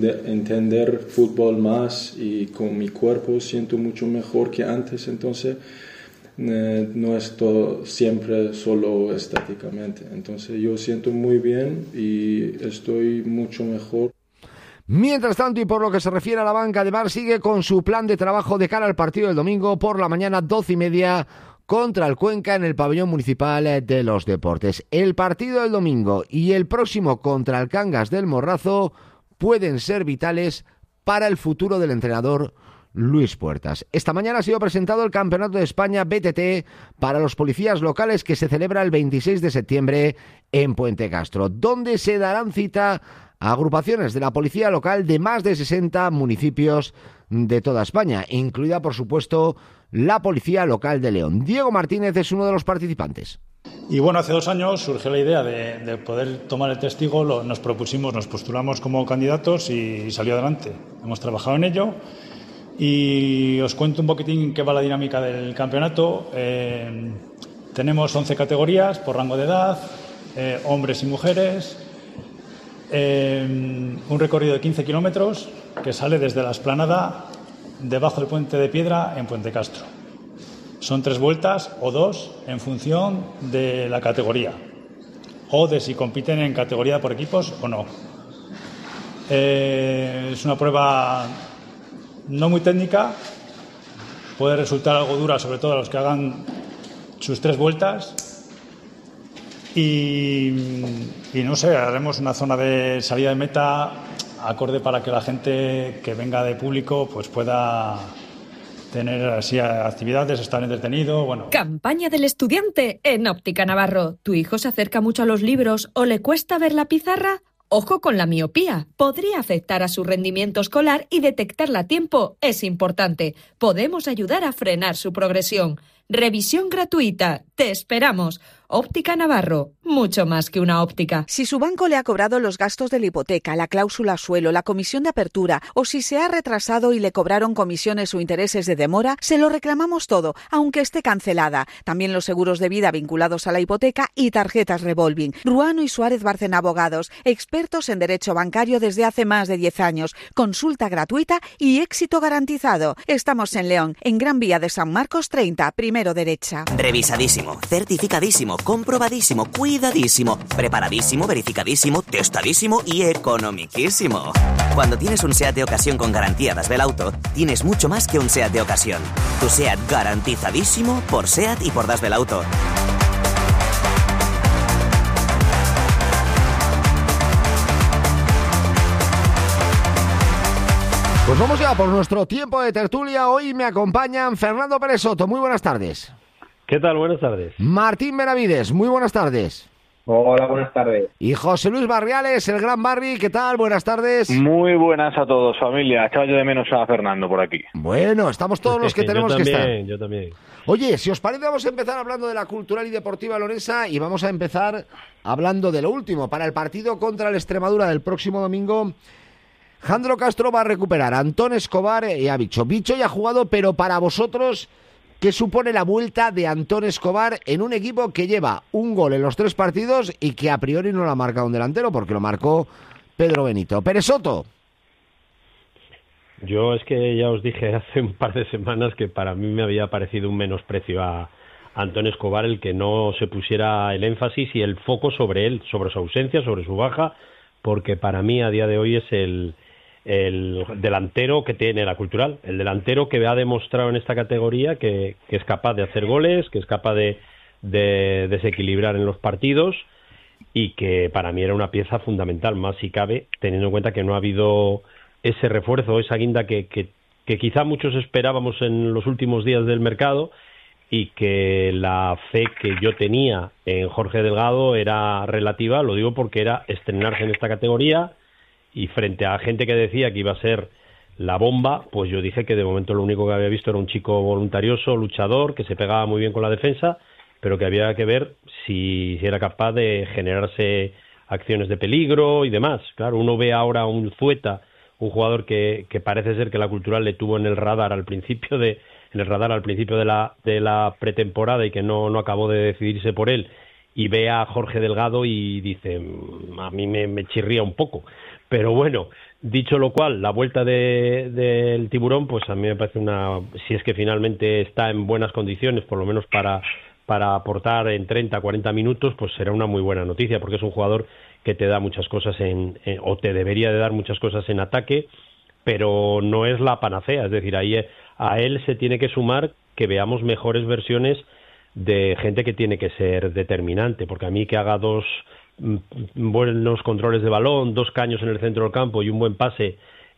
de entender fútbol más y con mi cuerpo siento mucho mejor que antes, entonces no es todo siempre solo estáticamente. Entonces yo siento muy bien y estoy mucho mejor. Mientras tanto, y por lo que se refiere a la banca de Bar, sigue con su plan de trabajo de cara al partido del domingo por la mañana, 12:30, contra el Cuenca en el pabellón municipal de los deportes. El partido del domingo y el próximo contra el Cangas del Morrazo pueden ser vitales para el futuro del entrenador Luis Puertas. Esta mañana ha sido presentado el Campeonato de España BTT para los policías locales, que se celebra el 26 de septiembre en Puente Castro, donde se darán cita a agrupaciones de la policía local de más de 60 municipios de toda España, incluida, por supuesto, la Policía Local de León. Diego Martínez es uno de los participantes. Y bueno, hace 2 años surgió la idea de poder tomar el testigo, nos postulamos como candidatos y salió adelante. Hemos trabajado en ello y os cuento un poquitín qué va la dinámica del campeonato. Tenemos 11 categorías por rango de edad, hombres y mujeres, un recorrido de 15 kilómetros que sale desde la explanada debajo del puente de piedra en Puente Castro. Son 3 vueltas o 2 en función de la categoría o de si compiten en categoría por equipos o no. Es una prueba no muy técnica, puede resultar algo dura, sobre todo a los que hagan sus 3 vueltas. Y no sé, haremos una zona de salida de meta acorde para que la gente que venga de público pues pueda tener así actividades, estar entretenido. Bueno. Campaña del estudiante en Óptica Navarro. ¿Tu hijo se acerca mucho a los libros o le cuesta ver la pizarra? Ojo con la miopía. Podría afectar a su rendimiento escolar y detectarla a tiempo es importante. Podemos ayudar a frenar su progresión. Revisión gratuita. Te esperamos. Óptica Navarro, mucho más que una óptica. Si su banco le ha cobrado los gastos de la hipoteca, la cláusula suelo, la comisión de apertura, o si se ha retrasado y le cobraron comisiones o intereses de demora, se lo reclamamos todo, aunque esté cancelada. También los seguros de vida vinculados a la hipoteca y tarjetas revolving. Ruano y Suárez Bárcena Abogados, expertos en derecho bancario desde hace más de 10 años. Consulta gratuita y éxito garantizado. Estamos en León, en Gran Vía de San Marcos 30, primero derecha. Revisadísimo, certificadísimo, comprobadísimo, cuidadísimo, preparadísimo, verificadísimo, testadísimo y economiquísimo. Cuando tienes un SEAT de ocasión con garantía Das Belauto, tienes mucho más que un SEAT de ocasión. Tu SEAT garantizadísimo por SEAT y por Das Belauto. Pues vamos ya por nuestro tiempo de tertulia. Hoy me acompañan Fernando Pérez Soto. Muy buenas tardes. ¿Qué tal? Buenas tardes. Martín Benavides. Muy buenas tardes. Hola, buenas tardes. Y José Luis Barriales, el gran Barry. ¿Qué tal? Buenas tardes. Muy buenas a todos, familia. Echaba yo de menos a Fernando por aquí. Bueno, estamos todos los que tenemos que estar. Yo también. Oye, si os parece, vamos a empezar hablando de la cultural y deportiva leonesa y vamos a empezar hablando de lo último. Para el partido contra el Extremadura del próximo domingo, Jandro Castro va a recuperar a Antón Escobar y a Bicho. Bicho ya ha jugado, pero para vosotros, ¿qué supone la vuelta de Antón Escobar en un equipo que lleva un gol en los 3 partidos y que a priori no lo ha marcado un delantero porque lo marcó Pedro Benito? Pérez Soto. Yo es que ya os dije hace un par de semanas que para mí me había parecido un menosprecio a Antón Escobar el que no se pusiera el énfasis y el foco sobre él, sobre su ausencia, sobre su baja, porque para mí a día de hoy es el delantero que tiene la cultural, el delantero que ha demostrado en esta categoría que es capaz de hacer goles, que es capaz de desequilibrar en los partidos y que para mí era una pieza fundamental, más si cabe, teniendo en cuenta que no ha habido ese refuerzo, esa guinda que quizá muchos esperábamos en los últimos días del mercado y que la fe que yo tenía en Jorge Delgado era relativa, lo digo porque era estrenarse en esta categoría. Y frente a gente que decía que iba a ser la bomba, pues yo dije que de momento lo único que había visto era un chico voluntarioso, luchador, que se pegaba muy bien con la defensa, pero que había que ver si era capaz de generarse acciones de peligro y demás. Claro, uno ve ahora a un Zueta, un jugador que parece ser que la cultural le tuvo en el radar al principio de la pretemporada y que no acabó de decidirse por él, y ve a Jorge Delgado y dice, a mí me chirría un poco. Pero bueno, Dicho lo cual, la vuelta del Tiburón, pues a mí me parece si es que finalmente está en buenas condiciones, por lo menos para aportar en 30, 40 minutos, pues será una muy buena noticia, porque es un jugador que te da muchas cosas o te debería de dar muchas cosas en ataque, pero no es la panacea, es decir, ahí a él se tiene que sumar que veamos mejores versiones de gente que tiene que ser determinante, porque a mí que haga 2 buenos controles de balón, 2 caños en el centro del campo y un buen pase,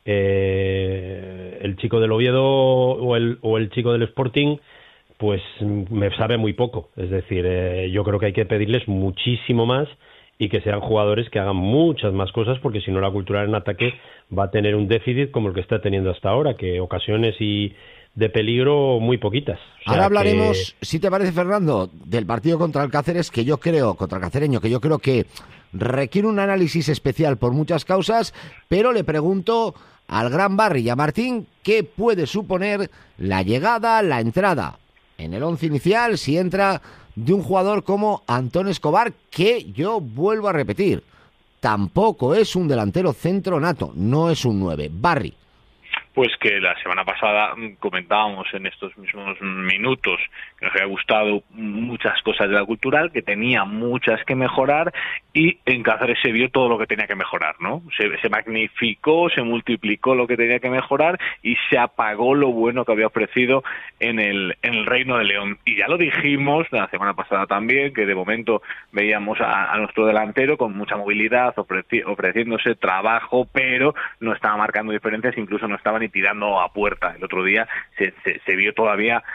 el chico del Oviedo o el chico del Sporting, pues me sabe muy poco. Es decir, yo creo que hay que pedirles muchísimo más y que sean jugadores que hagan muchas más cosas, porque si no la Cultural en ataque va a tener un déficit como el que está teniendo hasta ahora, que ocasiones y de peligro muy poquitas. Ahora hablaremos, si te parece, Fernando, del partido contra el Cáceres, contra el Cacereño, que yo creo que requiere un análisis especial por muchas causas, pero le pregunto al gran Barry y a Martín qué puede suponer la llegada, la entrada en el once inicial, si entra de un jugador como Antón Escobar, que yo vuelvo a repetir, tampoco es un delantero centro nato, no es un 9. Barry. Pues que la semana pasada comentábamos en estos mismos minutos que nos había gustado muchas cosas de la Cultural, que tenía muchas que mejorar, y en Cáceres se vio todo lo que tenía que mejorar, ¿no? Se magnificó, se multiplicó lo que tenía que mejorar y se apagó lo bueno que había ofrecido en el Reino de León. Y ya lo dijimos la semana pasada también, que de momento veíamos a nuestro delantero con mucha movilidad, ofreciéndose trabajo, pero no estaba marcando diferencias, incluso no estaba ni tirando a puerta. El otro día se vio todavía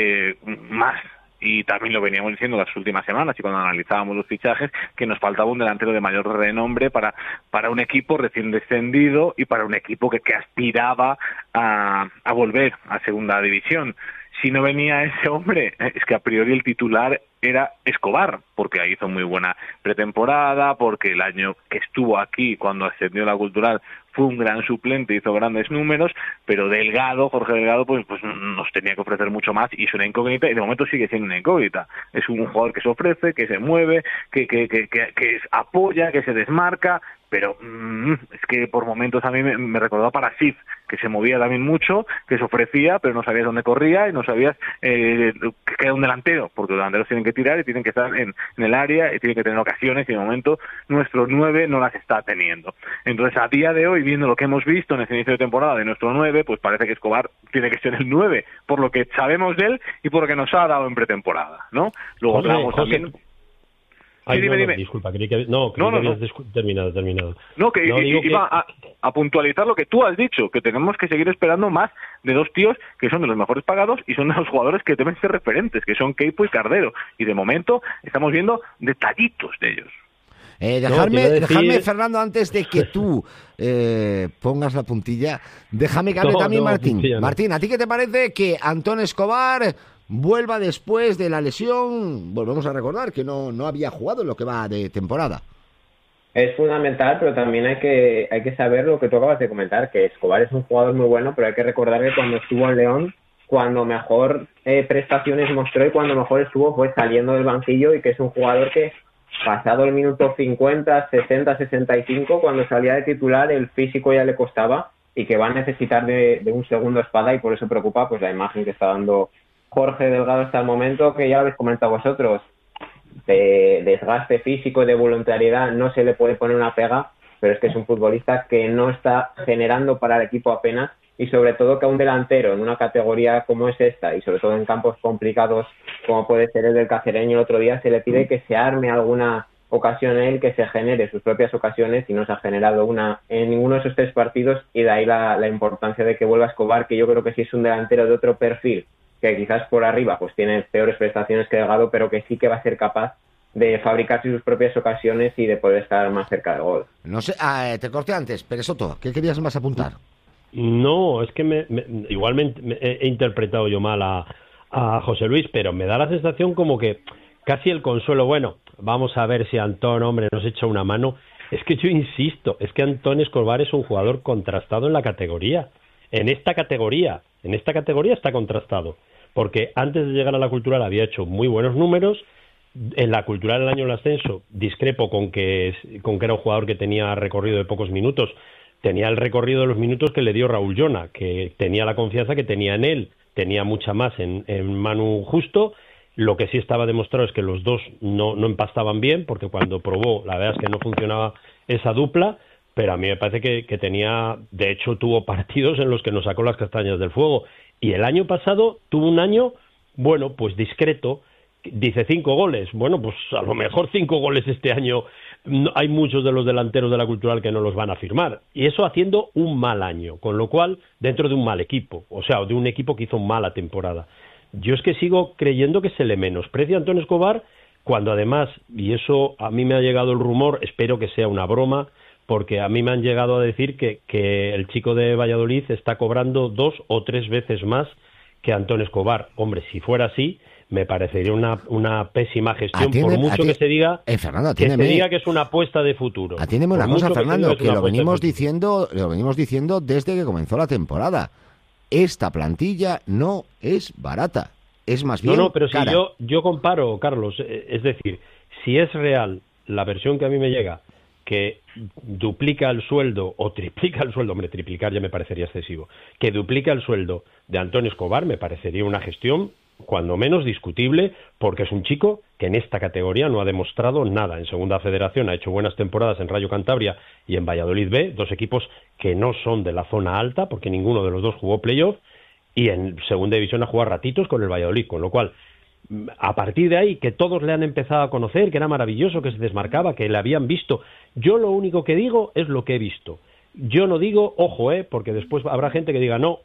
más, y también lo veníamos diciendo las últimas semanas y cuando analizábamos los fichajes, que nos faltaba un delantero de mayor renombre para un equipo recién descendido y para un equipo que aspiraba a volver a segunda división. Si no venía ese hombre, es que a priori el titular era Escobar, porque hizo muy buena pretemporada, porque el año que estuvo aquí cuando ascendió la Cultural fue un gran suplente, hizo grandes números, pero Jorge Delgado, pues nos tenía que ofrecer mucho más, y es una incógnita, y de momento sigue siendo una incógnita. Es un jugador que se ofrece, que se mueve, que apoya, que se desmarca, pero es que por momentos a mí me recordaba para Sif, que se movía también mucho, que se ofrecía, pero no sabías dónde corría y no sabías que era un delantero, porque los delanteros tienen que tirar y tienen que estar en el área y tienen que tener ocasiones, y de momento nuestro 9 no las está teniendo. Entonces, a día de hoy, viendo lo que hemos visto en este inicio de temporada de nuestro 9, pues parece que Escobar tiene que ser el 9, por lo que sabemos de él y por lo que nos ha dado en pretemporada, ¿no? Luego hablamos también... Ay, dime. Disculpa, creí que habías terminado. No, que iba a puntualizar lo que tú has dicho, que tenemos que seguir esperando más de 2 tíos que son de los mejores pagados y son de los jugadores que deben ser referentes, que son Queipo y Cardero, y de momento estamos viendo detallitos de ellos. Dejadme, Fernando, antes de que tú pongas la puntilla, déjame que hable también Martín. Martín, ¿a ti qué te parece que Antón Escobar vuelva después de la lesión? Volvemos a recordar que no había jugado en lo que va de temporada. Es fundamental, pero también hay que saber lo que tú acabas de comentar, que Escobar es un jugador muy bueno, pero hay que recordar que cuando estuvo en León, cuando mejor prestaciones mostró y cuando mejor estuvo fue saliendo del banquillo, y que es un jugador que pasado el minuto 50, 60, 65, cuando salía de titular el físico ya le costaba, y que va a necesitar de un segundo espada, y por eso preocupa pues la imagen que está dando Jorge Delgado hasta el momento, que ya lo habéis comentado vosotros, de desgaste físico y de voluntariedad no se le puede poner una pega, pero es que es un futbolista que no está generando para el equipo apenas, y sobre todo que a un delantero en una categoría como es esta, y sobre todo en campos complicados como puede ser el del Cacereño el otro día, se le pide que se arme alguna ocasión él, que se genere sus propias ocasiones, y no se ha generado una en ninguno de esos 3 partidos, y de ahí la importancia de que vuelva Escobar, que yo creo que sí es un delantero de otro perfil, que quizás por arriba pues tiene peores prestaciones que Delgado, pero que sí que va a ser capaz de fabricarse sus propias ocasiones y de poder estar más cerca del gol. No sé, te corté antes, Pérez Soto, ¿qué querías más apuntar? No, es que igualmente he interpretado yo mal a José Luis, pero me da la sensación como que casi el consuelo, bueno, vamos a ver si Antón, hombre, nos echa una mano. Es que yo insisto, es que Antón Escobar es un jugador contrastado en la categoría. En esta categoría está contrastado, porque antes de llegar a la Cultural había hecho muy buenos números. En la Cultural el año del ascenso discrepo con que era un jugador que tenía recorrido de pocos minutos, tenía el recorrido de los minutos que le dio Raúl Llona, que tenía la confianza que tenía en él, tenía mucha más en Manu Justo. Lo que sí estaba demostrado es que los dos no empastaban bien, porque cuando probó, la verdad es que no funcionaba esa dupla, pero a mí me parece que tenía, de hecho tuvo partidos en los que nos sacó las castañas del fuego, y el año pasado tuvo un año, bueno, pues discreto. Dice 5 goles, bueno, pues a lo mejor 5 goles este año, hay muchos de los delanteros de la Cultural que no los van a firmar, y eso haciendo un mal año, con lo cual, dentro de un mal equipo, o sea, de un equipo que hizo mala temporada. Yo es que sigo creyendo que se le menosprecia a Antón Escobar, cuando además, y eso a mí me ha llegado el rumor, espero que sea una broma, porque a mí me han llegado a decir que el chico de Valladolid está cobrando 2 o 3 veces más que Antón Escobar. Hombre, si fuera así, me parecería una pésima gestión, por mucho que se diga Fernando, que se diga que es una apuesta de futuro. Atiéndeme una cosa, Fernando, que lo venimos diciendo desde que comenzó la temporada. Esta plantilla no es barata, es más bien No, pero cara. Si yo comparo, Carlos, es decir, si es real la versión que a mí me llega, que duplica el sueldo o triplica el sueldo, hombre, triplicar ya me parecería excesivo, que duplica el sueldo de Antón Escobar, me parecería una gestión cuando menos discutible, porque es un chico que en esta categoría no ha demostrado nada. En Segunda Federación ha hecho buenas temporadas en Rayo Cantabria y en Valladolid B, 2 equipos que no son de la zona alta, porque ninguno de los dos jugó playoff, y en Segunda División ha jugado ratitos con el Valladolid, con lo cual, a partir de ahí, que todos le han empezado a conocer, que era maravilloso, que se desmarcaba, que le habían visto. Yo lo único que digo es lo que he visto. Yo no digo, ojo, porque después habrá gente que diga, no,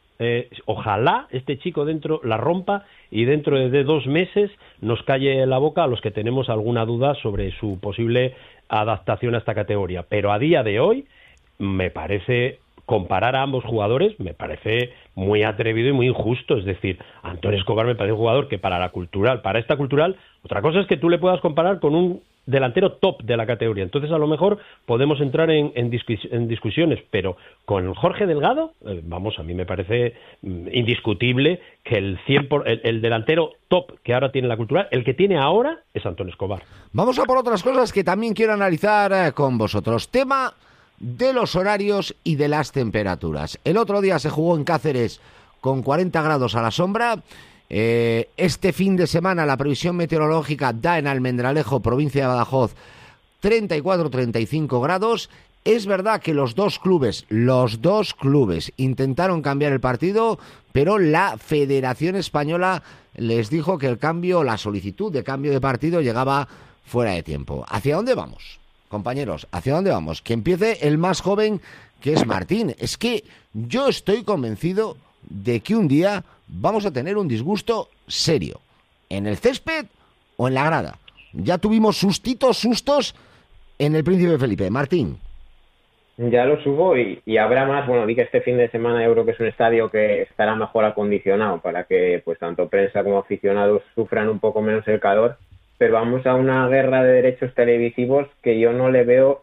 ojalá este chico dentro la rompa y dentro de 2 meses nos calle la boca a los que tenemos alguna duda sobre su posible adaptación a esta categoría. Pero a día de hoy, me parece, comparar a ambos jugadores, me parece muy atrevido y muy injusto. Es decir, Antón Escobar me parece un jugador que para esta cultural, otra cosa es que tú le puedas comparar con un delantero top de la categoría. Entonces, a lo mejor podemos entrar en discusiones, pero con Jorge Delgado, a mí me parece indiscutible que el delantero top que ahora tiene la Cultural, el que tiene ahora es Antón Escobar. Vamos a por otras cosas que también quiero analizar con vosotros. Tema de los horarios y de las temperaturas. El otro día se jugó en Cáceres con 40 grados a la sombra. Este fin de semana la previsión meteorológica da en Almendralejo, provincia de Badajoz, 34-35 grados. Es verdad que los dos clubes intentaron cambiar el partido, pero la Federación Española les dijo que la solicitud de cambio de partido llegaba fuera de tiempo. ¿Hacia dónde vamos, compañeros? ¿Hacia dónde vamos? Que empiece el más joven, que es Martín. Es que yo estoy convencido de que un día vamos a tener un disgusto serio, en el césped o en la grada. Ya tuvimos sustos en el Príncipe Felipe. Martín. Ya los hubo y habrá más. Bueno, vi que este fin de semana yo creo que es un estadio que estará mejor acondicionado para que pues tanto prensa como aficionados sufran un poco menos el calor, pero vamos a una guerra de derechos televisivos que yo no le veo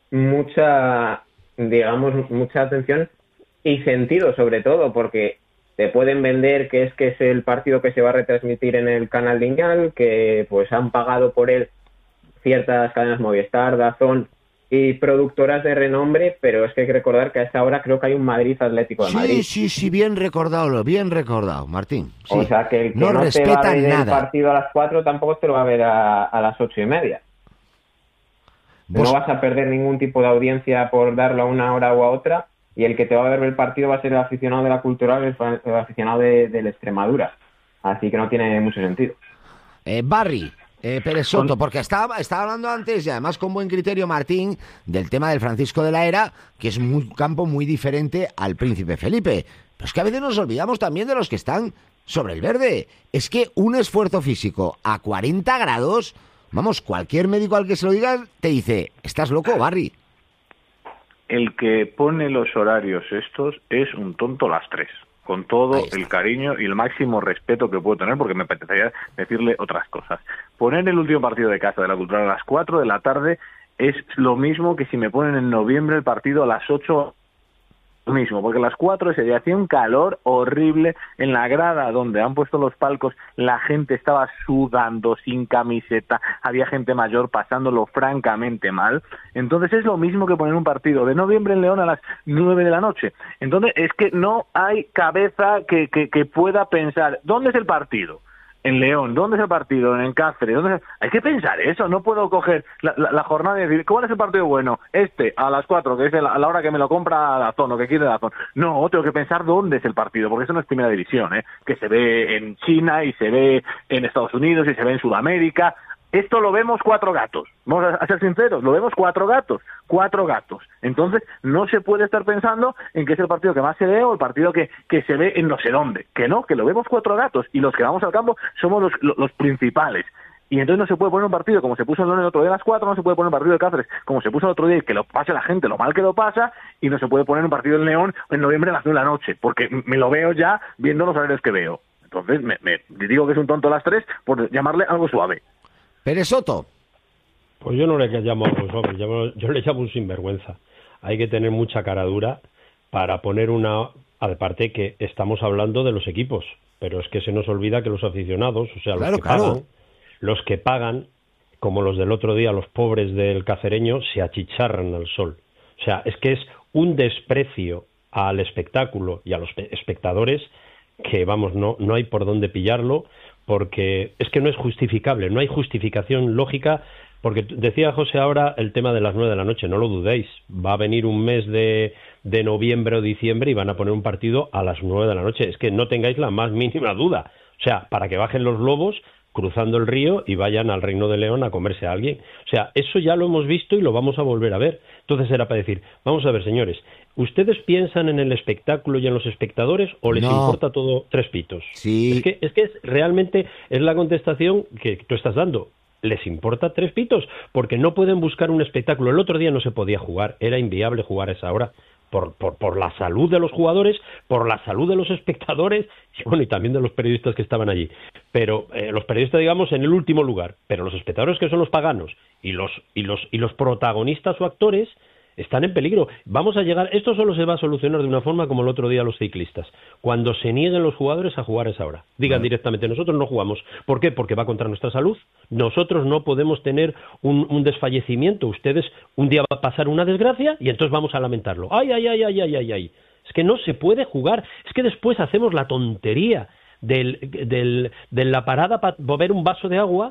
mucha atención y sentido, sobre todo porque te pueden vender que es el partido que se va a retransmitir en el canal lineal, que pues han pagado por él ciertas cadenas Movistar, DAZN y productoras de renombre, pero es que hay que recordar que a esta hora creo que hay un Madrid Atlético de Madrid. Sí, bien recordado, Martín. Sí. O sea que el que no te va a ver nada. el partido a las 4 tampoco te lo va a ver a las 8:30. No vas a perder ningún tipo de audiencia por darlo a una hora o a otra, y el que te va a ver el partido va a ser el aficionado de la Cultural, el aficionado del Extremadura. Así que no tiene mucho sentido. Barry, Pérez Soto, porque estaba hablando antes, y además con buen criterio, Martín, del tema del Francisco de la Era, que es un campo muy diferente al Príncipe Felipe. Pero es que a veces nos olvidamos también de los que están sobre el verde. Es que un esfuerzo físico a 40 grados, vamos, cualquier médico al que se lo digas te dice, ¿estás loco, Barry? El que pone los horarios estos es un tonto lastres, con todo el cariño y el máximo respeto que puedo tener, porque me apetecería decirle otras cosas. Poner el último partido de casa de la Cultural a las 4 de la tarde es lo mismo que si me ponen en noviembre el partido a las 8 mismo, porque a las 4 ese día hacía un calor horrible en la grada donde han puesto los palcos, la gente estaba sudando, sin camiseta, había gente mayor pasándolo francamente mal. Entonces es lo mismo que poner un partido de noviembre en León a las 9 de la noche. Entonces es que no hay cabeza que pueda pensar, ¿dónde es el partido? En León, ¿dónde es el partido? En Cáceres, hay que pensar eso, no puedo coger la jornada y decir, ¿cuál es el partido bueno? A las 4, que es a la hora que me lo compra Dazón o que quiere Dazón. No, tengo que pensar dónde es el partido, porque eso no es primera división, que se ve en China y se ve en Estados Unidos y se ve en Sudamérica. Esto lo vemos 4 gatos, vamos a ser sinceros, lo vemos 4 gatos. Entonces no se puede estar pensando en que es el partido que más se ve o el partido que se ve en no sé dónde, que lo vemos 4 gatos y los que vamos al campo somos los principales. Y entonces no se puede poner un partido como se puso en León el otro día a las 4, no se puede poner un partido de Cáceres como se puso el otro día y que lo pase la gente lo mal que lo pasa, y no se puede poner un partido en León en noviembre a las 9 de la noche, porque me lo veo ya viendo los horarios que veo. Entonces me digo que es un tonto a las 3 por llamarle algo suave. Pérez Soto. Pues yo no le llamo algo suave, yo le llamo un sinvergüenza. Hay que tener mucha caradura para poner una... Aparte que estamos hablando de los equipos, pero es que se nos olvida que los aficionados, o sea, los que pagan, como los del otro día, los pobres del Cacereño, se achicharran al sol. O sea, es que es un desprecio al espectáculo y a los espectadores que, vamos, no hay por dónde pillarlo, porque es que no es justificable, no hay justificación lógica, porque decía José ahora el tema de las 9 de la noche, no lo dudéis, va a venir un mes de noviembre o diciembre y van a poner un partido a las 9 de la noche, es que no tengáis la más mínima duda, o sea, para que bajen los lobos cruzando el río y vayan al Reino de León a comerse a alguien. O sea, eso ya lo hemos visto y lo vamos a volver a ver. Entonces era para decir, vamos a ver, señores, ¿ustedes piensan en el espectáculo y en los espectadores o les importa todo 3 pitos? Sí. Es que realmente es la contestación que tú estás dando. Les importa 3 pitos, porque no pueden buscar un espectáculo. El otro día no se podía jugar, era inviable jugar a esa hora. Por la salud de los jugadores, por la salud de los espectadores y también de los periodistas que estaban allí. Pero los periodistas, digamos, en el último lugar, pero los espectadores, que son los paganos, y los protagonistas o actores están en peligro. Vamos a llegar, esto solo se va a solucionar de una forma como el otro día los ciclistas, cuando se nieguen los jugadores a jugar a esa hora. Digan directamente, nosotros no jugamos. ¿Por qué? Porque va contra nuestra salud. Nosotros no podemos tener un desfallecimiento. Ustedes, un día va a pasar una desgracia y entonces vamos a lamentarlo. ¡Ay! Es que no se puede jugar. Es que después hacemos la tontería de la parada para beber un vaso de agua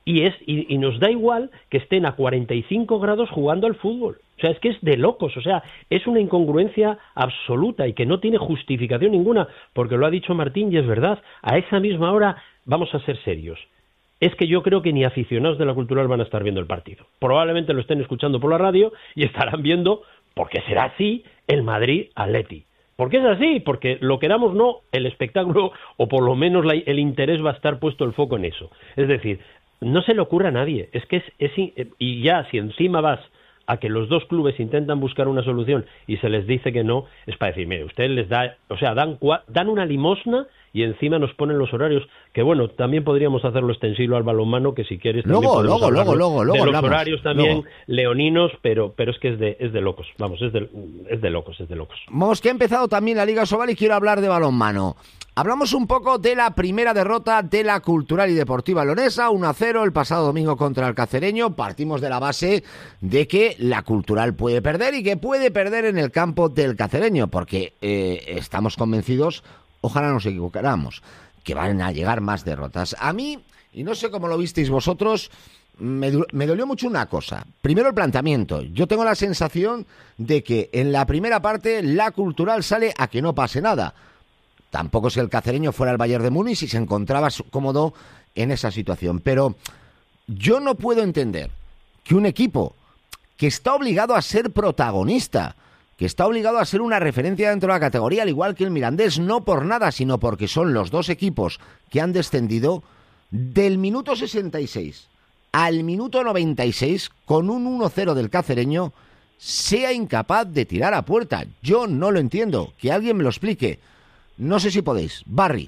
y nos da igual que estén a 45 grados jugando al fútbol. O sea, es que es de locos, o sea, es una incongruencia absoluta y que no tiene justificación ninguna, porque lo ha dicho Martín y es verdad, a esa misma hora vamos a ser serios. Es que yo creo que ni aficionados de la Cultural van a estar viendo el partido. Probablemente lo estén escuchando por la radio y estarán viendo, porque será así, el Madrid-Atleti. ¿Por qué es así? Porque lo queramos no, el espectáculo, o por lo menos el interés va a estar puesto el foco en eso. Es decir, no se le ocurre a nadie, es que y ya si encima vas a que los dos clubes intentan buscar una solución y se les dice que no, es para decir, mire, usted les da, o sea, dan una limosna y encima nos ponen los horarios, que bueno, también podríamos hacerlo extensivo al balonmano, que si quieres luego los hablamos, horarios también leoninos, pero es que es de locos, vamos, es de locos. Vamos, que ha empezado también la Liga Sobal y quiero hablar de balonmano. Hablamos un poco de la primera derrota de la Cultural y Deportiva Leonesa, 1-0 el pasado domingo contra el Cacereño. Partimos de la base de que la Cultural puede perder y que puede perder en el campo del Cacereño, porque estamos convencidos, ojalá nos equivocáramos, que van a llegar más derrotas. A mí, y no sé cómo lo visteis vosotros, me dolió mucho una cosa. Primero, el planteamiento. Yo tengo la sensación de que en la primera parte la Cultural sale a que no pase nada. Tampoco es que el Cacereño fuera el Bayern de Múnich y se encontraba cómodo en esa situación. Pero yo no puedo entender que un equipo que está obligado a ser protagonista, que está obligado a ser una referencia dentro de la categoría, al igual que el Mirandés, no por nada, sino porque son los dos equipos que han descendido, del minuto 66 al minuto 96, con un 1-0 del Cacereño, sea incapaz de tirar a puerta. Yo no lo entiendo. Que alguien me lo explique. No sé si podéis. Barry.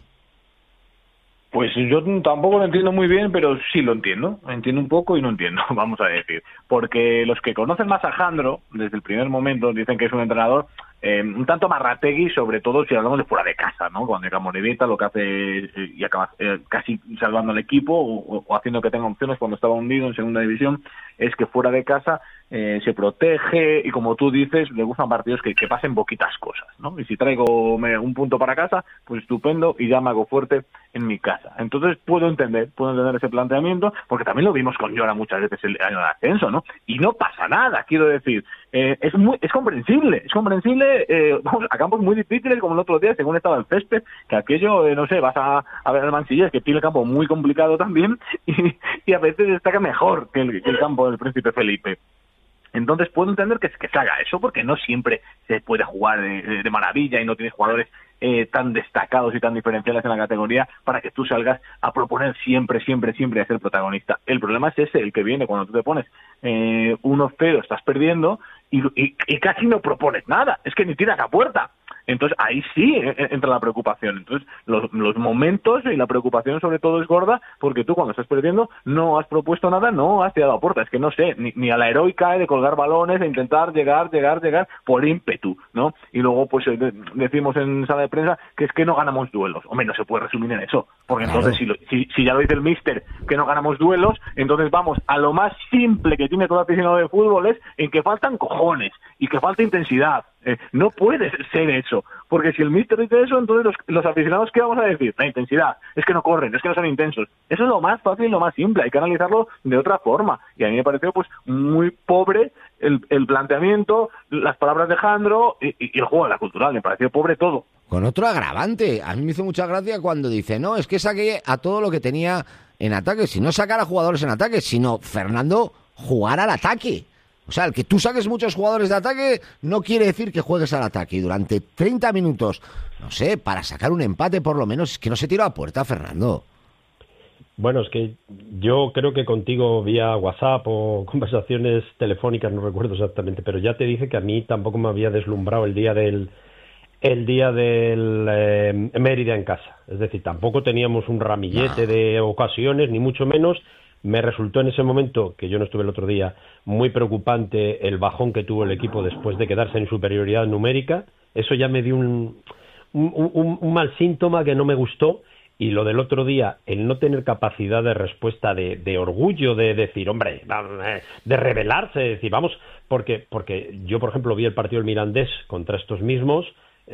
Pues yo tampoco lo entiendo muy bien, pero sí lo entiendo. Entiendo un poco y no entiendo, vamos a decir. Porque los que conocen más a Jandro, desde el primer momento, dicen que es un entrenador un tanto marrategui, sobre todo si hablamos de fuera de casa, ¿no? Cuando llega Morevita lo que hace y acaba casi salvando al equipo o haciendo que tenga opciones cuando estaba hundido en segunda división, es que fuera de casa se protege y, como tú dices, le gustan partidos que pasen poquitas cosas, ¿no? Y si traigo un punto para casa, pues estupendo, y ya me hago fuerte en mi casa. Entonces puedo entender ese planteamiento, porque también lo vimos con Llora muchas veces el año de ascenso, ¿no? Y no pasa nada, quiero decir, es comprensible, vamos a campos muy difíciles, como el otro día, según estaba el césped, que aquello, no sé, vas a ver al Mansillés, que tiene el campo muy complicado también, y a veces destaca mejor que el campo del Príncipe Felipe. Entonces puedo entender que se haga eso, porque no siempre se puede jugar de maravilla y no tienes jugadores tan destacados y tan diferenciales en la categoría para que tú salgas a proponer siempre a ser protagonista. El problema es ese, el que viene cuando tú te pones 1-0, estás perdiendo y casi no propones nada, es que ni tiras a puerta. Entonces ahí sí entra la preocupación. Entonces los momentos y la preocupación sobre todo es gorda, porque tú cuando estás perdiendo no has propuesto nada, no has tirado a puerta. Es que no sé, ni a la heroica de colgar balones e intentar llegar por ímpetu, ¿no? Y luego pues decimos en sala de prensa que es que no ganamos duelos. Hombre, no se puede resumir en eso, porque entonces si ya lo dice el míster que no ganamos duelos, entonces vamos a lo más simple que tiene todo aficionado de fútbol, es en que faltan cojones y que falta intensidad. No puede ser eso, porque si el míster dice eso, entonces los aficionados, ¿qué vamos a decir? La intensidad, es que no corren, es que no son intensos. Eso es lo más fácil, lo más simple, hay que analizarlo de otra forma, y a mí me pareció pues muy pobre el planteamiento, las palabras de Jandro y el juego de la Cultural, me pareció pobre todo. Con otro agravante, a mí me hizo mucha gracia cuando dice, no, es que saqué a todo lo que tenía en ataque, si no sacar a jugadores en ataque, sino Fernando jugar al ataque. O sea, el que tú saques muchos jugadores de ataque no quiere decir que juegues al ataque. Y durante 30 minutos, no sé, para sacar un empate por lo menos, es que no se tiró a puerta, Fernando. Bueno, es que yo creo que contigo vía WhatsApp o conversaciones telefónicas, no recuerdo exactamente, pero ya te dije que a mí tampoco me había deslumbrado el día del Mérida en casa. Es decir, tampoco teníamos un ramillete de ocasiones, ni mucho menos. Me resultó en ese momento, que yo no estuve el otro día, muy preocupante el bajón que tuvo el equipo después de quedarse en superioridad numérica. Eso ya me dio un mal síntoma que no me gustó. Y lo del otro día, el no tener capacidad de respuesta, de orgullo, de decir, hombre, de rebelarse, de decir, vamos, porque yo, por ejemplo, vi el partido del Mirandés contra estos mismos,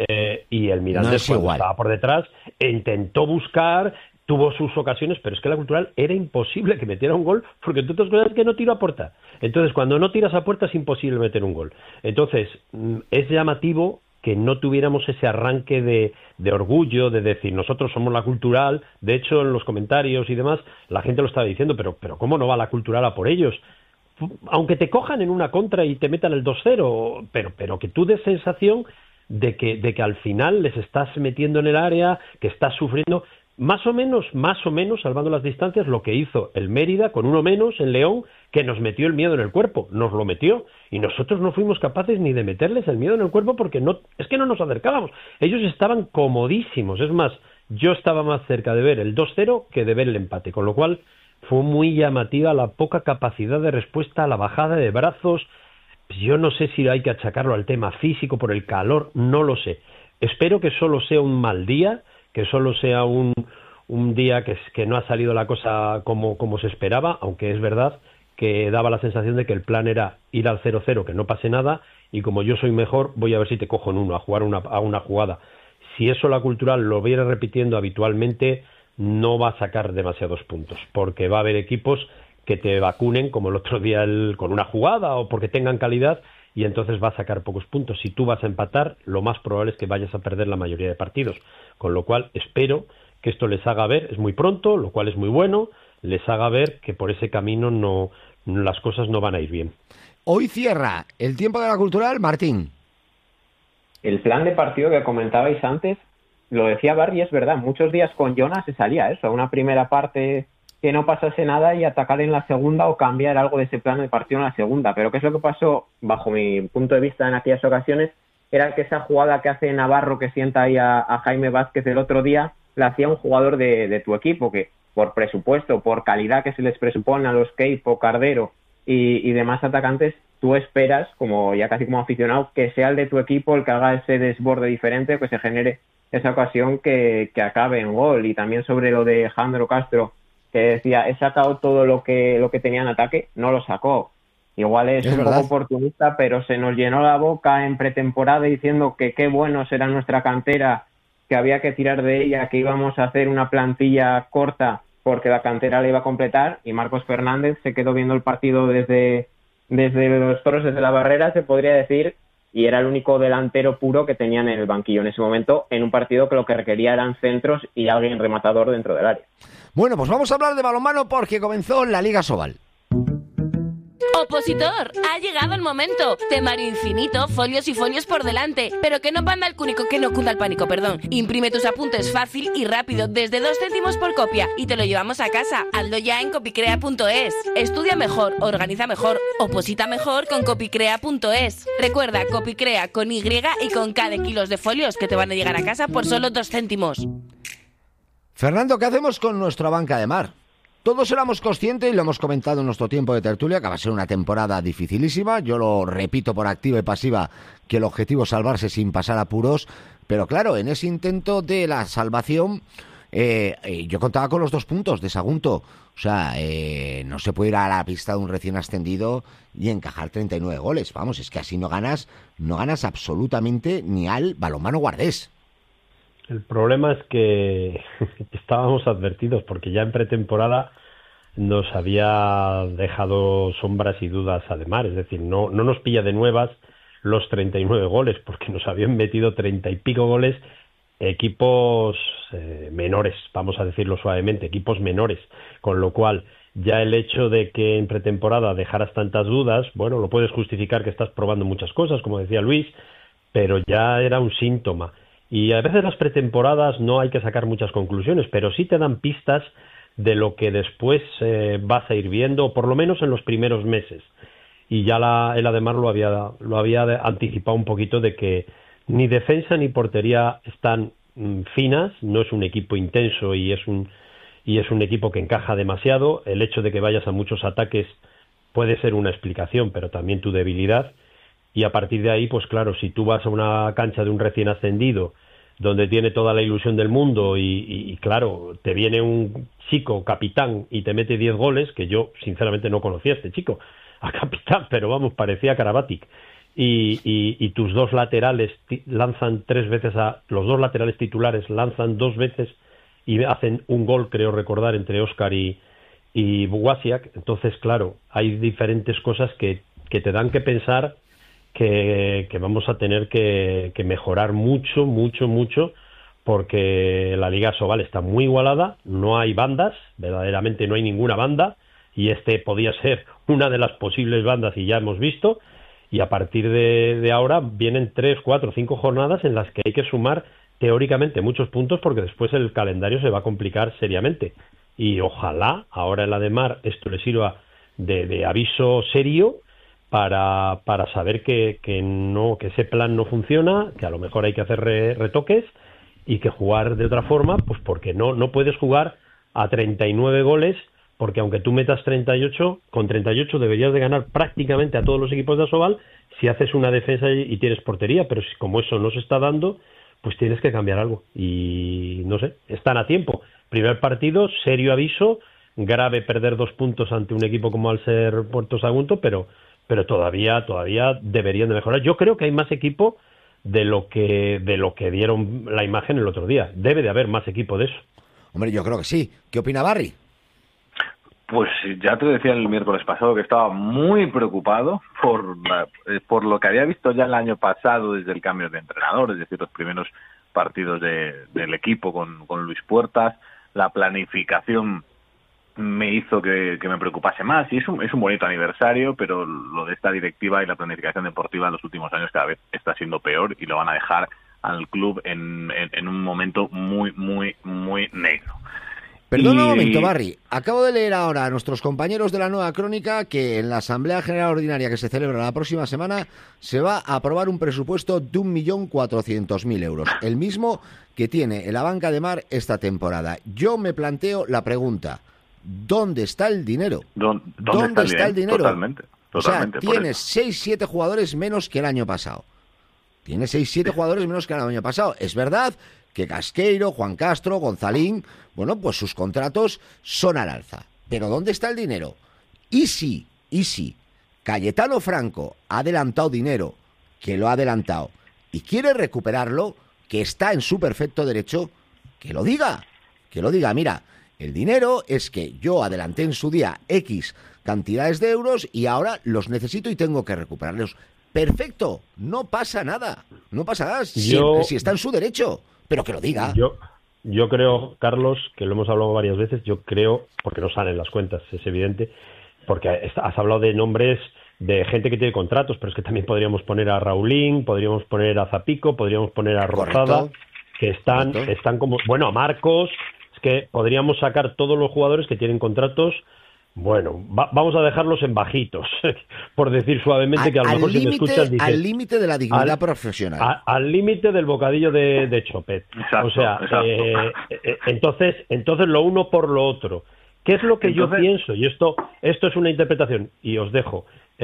y el Mirandés, cuando estaba por detrás, intentó buscar, tuvo sus ocasiones, pero es que la Cultural era imposible que metiera un gol, porque entre otras cosas que no tiró a puerta. Entonces, cuando no tiras a puerta es imposible meter un gol. Entonces, es llamativo que no tuviéramos ese arranque de orgullo, de decir, nosotros somos la Cultural. De hecho, en los comentarios y demás, la gente lo estaba diciendo, pero ¿cómo no va la Cultural a por ellos? Aunque te cojan en una contra y te metan el 2-0, pero que tú des sensación de que al final les estás metiendo en el área, que estás sufriendo. Más o menos, salvando las distancias, lo que hizo el Mérida con uno menos en León, que nos metió el miedo en el cuerpo, nos lo metió, y nosotros no fuimos capaces ni de meterles el miedo en el cuerpo porque es que no nos acercábamos. Ellos estaban comodísimos, es más, yo estaba más cerca de ver el 2-0 que de ver el empate, con lo cual fue muy llamativa la poca capacidad de respuesta a la bajada de brazos. Yo no sé si hay que achacarlo al tema físico por el calor, no lo sé. Espero que solo sea un mal día, que solo sea un día que no ha salido la cosa como se esperaba, aunque es verdad que daba la sensación de que el plan era ir al 0-0, que no pase nada, y como yo soy mejor, voy a ver si te cojo en uno, a jugar a una jugada. Si eso la Cultural lo viera repitiendo habitualmente, no va a sacar demasiados puntos, porque va a haber equipos que te vacunen, como el otro día con una jugada, o porque tengan calidad, y entonces va a sacar pocos puntos. Si tú vas a empatar, lo más probable es que vayas a perder la mayoría de partidos, con lo cual espero que esto les haga ver, es muy pronto, lo cual es muy bueno, les haga ver que por ese camino las cosas no van a ir bien. Hoy cierra el tiempo de la Cultural, Martín. El plan de partido que comentabais antes, lo decía Barry, es verdad, muchos días con Jonas se salía eso, una primera parte que no pasase nada y atacar en la segunda o cambiar algo de ese plan de partido en la segunda. Pero ¿qué es lo que pasó, bajo mi punto de vista en aquellas ocasiones? Era que esa jugada que hace Navarro, que sienta ahí a Jaime Vázquez el otro día, la hacía un jugador de tu equipo, que por presupuesto, por calidad que se les presupone a los Keipo, Cardero y demás atacantes, tú esperas, como ya casi como aficionado, que sea el de tu equipo el que haga ese desborde diferente, que se genere esa ocasión que acabe en gol. Y también sobre lo de Jandro Castro, que decía, he sacado todo lo que tenía en ataque, no lo sacó. Igual es un verdad. poco oportunista, pero se nos llenó la boca en pretemporada diciendo que qué bueno será nuestra cantera, que había que tirar de ella, que íbamos a hacer una plantilla corta porque la cantera la iba a completar, y Marcos Fernández se quedó viendo el partido desde los Toros, desde la barrera, se podría decir, y era el único delantero puro que tenían en el banquillo en ese momento, en un partido que lo que requería eran centros y alguien rematador dentro del área. Bueno, pues vamos a hablar de balonmano porque comenzó la Liga Sobal. Opositor, ha llegado el momento. Temario infinito, folios y folios por delante. Pero que no panda el cúnico, que no cunda el pánico, perdón. Imprime tus apuntes fácil y rápido, desde 2 céntimos por copia, y te lo llevamos a casa. Hazlo ya en copicrea.es. Estudia mejor, organiza mejor, oposita mejor con copicrea.es. Recuerda, Copicrea con Y y con K de kilos de folios que te van a llegar a casa por solo 2 céntimos. Fernando, ¿qué hacemos con nuestra banca de mar? Todos éramos conscientes, y lo hemos comentado en nuestro tiempo de tertulia, que va a ser una temporada dificilísima. Yo lo repito por activa y pasiva, que el objetivo es salvarse sin pasar apuros. Pero claro, en ese intento de la salvación, yo contaba con los 2 puntos de Sagunto. O sea, no se puede ir a la pista de un recién ascendido y encajar 39 goles. Vamos, es que así no ganas absolutamente ni al Balonmano Guardés. El problema es que estábamos advertidos, porque ya en pretemporada nos había dejado sombras y dudas Ademar. Es decir, no nos pilla de nuevas los 39 goles, porque nos habían metido 30 y pico goles equipos menores, vamos a decirlo suavemente, equipos menores. Con lo cual, ya el hecho de que en pretemporada dejaras tantas dudas, bueno, lo puedes justificar que estás probando muchas cosas, como decía Luis, pero ya era un síntoma. Y a veces las pretemporadas no hay que sacar muchas conclusiones, pero sí te dan pistas de lo que después vas a ir viendo, o por lo menos en los primeros meses. Y ya el Ademar lo había anticipado un poquito, de que ni defensa ni portería están finas, no es un equipo intenso y es un equipo que encaja demasiado. El hecho de que vayas a muchos ataques puede ser una explicación, pero también tu debilidad. Y a partir de ahí, pues claro, si tú vas a una cancha de un recién ascendido, donde tiene toda la ilusión del mundo, y claro, te viene un chico capitán y te mete 10 goles, que yo sinceramente no conocía a este chico, a capitán, pero vamos, parecía Karabatic, y tus 2 laterales lanzan 3 veces, los 2 laterales titulares lanzan 2 veces y hacen un gol, creo recordar, entre Óscar y Wasiak. Entonces, claro, hay diferentes cosas que te dan que pensar que vamos a tener que mejorar mucho, porque la Liga Sobal está muy igualada, no hay bandas, verdaderamente no hay ninguna banda, y podía ser una de las posibles bandas, y ya hemos visto, y a partir de ahora vienen 3, 4, 5 jornadas en las que hay que sumar teóricamente muchos puntos, porque después el calendario se va a complicar seriamente, y ojalá ahora el Ademar esto le sirva de aviso serio, para saber que ese plan no funciona, que a lo mejor hay que hacer retoques, y que jugar de otra forma, pues porque no puedes jugar a 39 goles, porque aunque tú metas 38, con 38 deberías de ganar prácticamente a todos los equipos de Asobal si haces una defensa y tienes portería, pero si como eso no se está dando, pues tienes que cambiar algo. Y no sé, están a tiempo. Primer partido, serio aviso, grave perder 2 puntos ante un equipo como al ser Puerto Sagunto, pero todavía deberían de mejorar. Yo creo que hay más equipo de lo que dieron la imagen el otro día. Debe de haber más equipo de eso. Hombre, yo creo que sí. ¿Qué opina Barry? Pues ya te decía el miércoles pasado que estaba muy preocupado por lo que había visto ya el año pasado desde el cambio de entrenador, es decir, los primeros partidos del equipo con Luis Puertas. La planificación me hizo que me preocupase más, y es un bonito aniversario, pero lo de esta directiva y la planificación deportiva en los últimos años cada vez está siendo peor, y lo van a dejar al club en un momento muy, muy, muy negro. Perdona un momento, Barry. Acabo de leer ahora a nuestros compañeros de la Nueva Crónica que en la Asamblea General Ordinaria que se celebra la próxima semana se va a aprobar un presupuesto de 1.400.000 euros, el mismo que tiene en la banca de mar esta temporada. Yo me planteo la pregunta: ¿dónde está el dinero? ¿Dónde está el dinero? Totalmente. Totalmente. O sea, tienes 6-7 jugadores menos que el año pasado. Tienes 6-7 jugadores menos que el año pasado. Es verdad que Casqueiro, Juan Castro, Gonzalín, bueno, pues sus contratos son al alza. Pero ¿dónde está el dinero? Y si Cayetano Franco ha adelantado dinero, que lo ha adelantado, y quiere recuperarlo, que está en su perfecto derecho, que lo diga. Mira, el dinero es que yo adelanté en su día X cantidades de euros y ahora los necesito y tengo que recuperarlos. Perfecto, no pasa nada. Si está en su derecho, pero que lo diga. Yo creo, Carlos, que lo hemos hablado varias veces, yo creo, porque no salen las cuentas, es evidente, porque has hablado de nombres de gente que tiene contratos, pero es que también podríamos poner a Raulín, podríamos poner a Zapico, podríamos poner a Rosada, que están como... Bueno, a Marcos, es que podríamos sacar todos los jugadores que tienen contratos. Bueno, vamos a dejarlos en bajitos, por decir suavemente, que a lo mejor si me escuchas dices... Al límite de la dignidad profesional. Al límite del bocadillo de Chopet. Exacto, o sea, entonces lo uno por lo otro. ¿Qué es lo que yo pienso? Y esto es una interpretación, y os dejo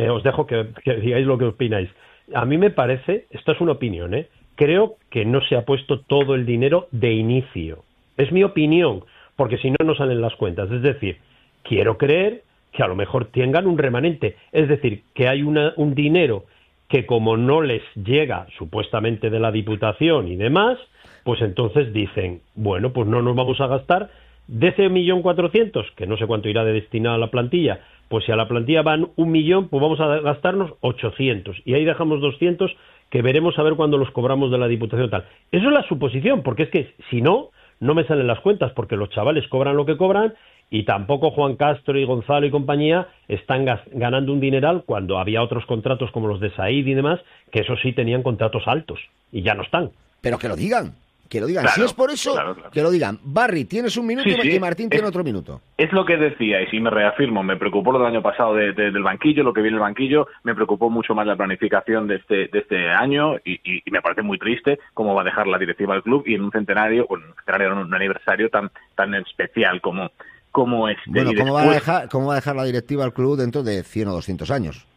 que digáis lo que opináis. A mí me parece, esto es una opinión, creo que no se ha puesto todo el dinero de inicio. Es mi opinión, porque si no salen las cuentas. Es decir, quiero creer que a lo mejor tengan un remanente. Es decir, que hay un dinero que como no les llega supuestamente de la Diputación y demás, pues entonces dicen, bueno, pues no nos vamos a gastar de ese 1.400.000, que no sé cuánto irá de destinado a la plantilla, pues si a la plantilla van 1 millón, pues vamos a gastarnos 800, y ahí dejamos 200, que veremos a ver cuándo los cobramos de la Diputación tal. Eso es la suposición, porque es que si no me salen las cuentas, porque los chavales cobran lo que cobran, y tampoco Juan Castro y Gonzalo y compañía están ganando un dineral cuando había otros contratos como los de Said y demás, que eso sí tenían contratos altos, y ya no están. Pero que lo digan. Claro, si es por eso, claro. Que lo digan. Barry, tienes un minuto y Martín tiene otro minuto. Es lo que decía, y sí me reafirmo, me preocupó lo del año pasado del banquillo, lo que viene el banquillo, me preocupó mucho más la planificación de este año, y me parece muy triste cómo va a dejar la directiva del club, y en un centenario, un aniversario tan especial como este. Bueno, ¿cómo va a dejar la directiva del club dentro de 100 o 200 años?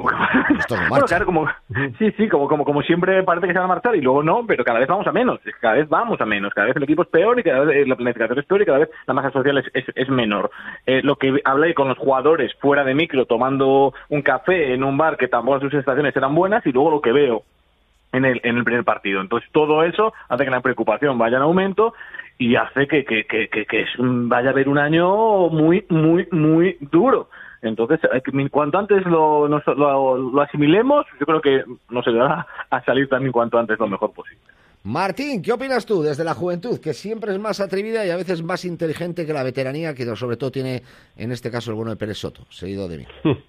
Bueno, claro, como siempre parece que se van a marchar y luego no, pero cada vez vamos a menos, cada vez el equipo es peor y cada vez la planificación es peor y cada vez la masa social es menor. Lo que hablé con los jugadores fuera de micro tomando un café en un bar, que tampoco sus sensaciones eran buenas, y luego lo que veo en el primer partido. Entonces todo eso hace que la preocupación vaya en aumento y hace que vaya a haber un año muy, muy, muy duro. Entonces, cuanto antes lo asimilemos, yo creo que nos ayudará a salir también cuanto antes lo mejor posible. Martín, ¿qué opinas tú desde la juventud, que siempre es más atrevida y a veces más inteligente que la veteranía, que sobre todo tiene, en este caso, el bueno de Pérez Soto, seguido de mí?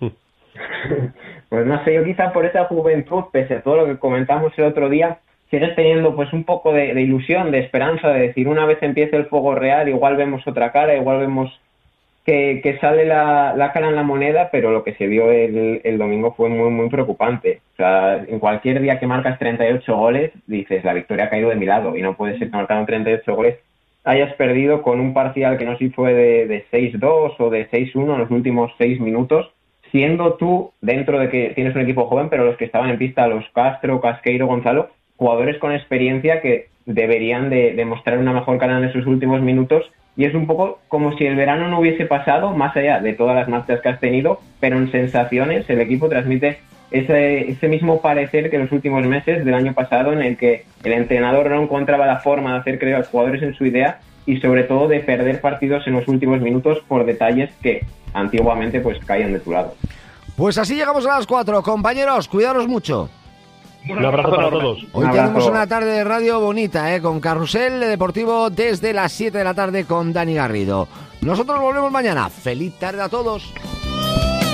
Pues no sé, yo quizá por esa juventud, pese a todo lo que comentamos el otro día, sigues teniendo pues un poco de ilusión, de esperanza, de decir, una vez empiece el fuego real, igual vemos otra cara, igual vemos que sale la cara en la moneda, pero lo que se vio el domingo fue muy, muy preocupante. O sea, en cualquier día que marcas 38 goles, dices, la victoria ha caído de mi lado, y no puede ser que marcando 38 goles hayas perdido con un parcial que no sé si fue de 6-2 o de 6-1 en los últimos 6 minutos, siendo tú, dentro de que tienes un equipo joven, pero los que estaban en pista, los Castro, Casqueiro, Gonzalo, jugadores con experiencia que deberían de mostrar una mejor cara en esos últimos minutos. Y es un poco como si el verano no hubiese pasado, más allá de todas las marchas que has tenido, pero en sensaciones el equipo transmite ese mismo parecer que los últimos meses del año pasado, en el que el entrenador no encontraba la forma de hacer creer a los jugadores en su idea y sobre todo de perder partidos en los últimos minutos por detalles que antiguamente pues caían de tu lado. Pues así llegamos a las 4. Compañeros, cuidaros mucho. Un abrazo para todos. Hoy tenemos una tarde de radio bonita, con Carrusel Deportivo desde las 7 de la tarde con Dani Garrido. Nosotros volvemos mañana. Feliz tarde a todos.